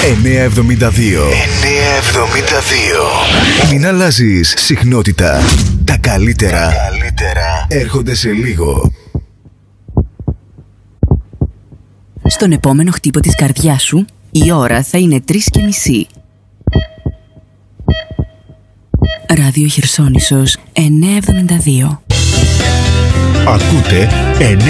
972. Μην αλλάζεις συχνότητα. Τα καλύτερα έρχονται σε λίγο. Στον επόμενο χτύπο της καρδιάς σου, η ώρα θα είναι 3:30. Ράδιο Χερσόνησος 972. Ακούτε